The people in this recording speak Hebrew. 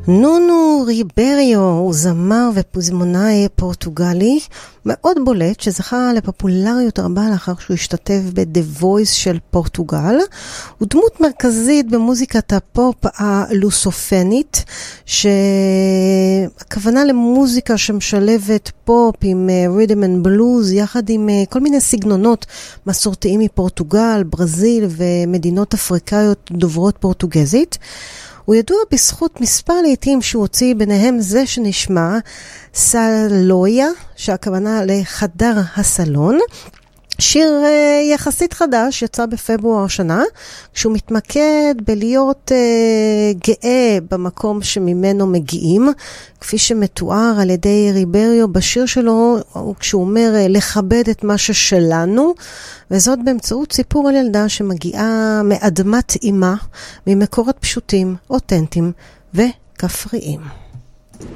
נונו ריבריו הוא זמר ופזמונאי פורטוגלי מאוד בולט שזכה לפופולריות רבה לאחר שהוא השתתף ב-The Voice של פורטוגל. הוא דמות מרכזית במוזיקת הפופ הלוסופנית, שהכוונה למוזיקה שמשלבת פופ עם ריתם אנד בלוז יחד עם כל מיני סגנונות מסורתיים מפורטוגל, ברזיל ומדינות אפריקאיות דוברות פורטוגזית. הוא ידוע בזכות מספר לעתים שהוא הוציא, ביניהם זה שנשמע סלויה, שהכוונה לחדר הסלון. שיר יחסית חדש, יצא בפברואר השנה, כשהוא מתמקד בלהיות גאה במקום שממנו מגיעים, כפי שמתואר על ידי ריבריו בשיר שלו, כשהוא אומר לכבד את מה ששלנו, וזאת באמצעות סיפור על ילדה שמגיעה מאדמת אימה, ממקורות פשוטים, אותנטיים וכפריים.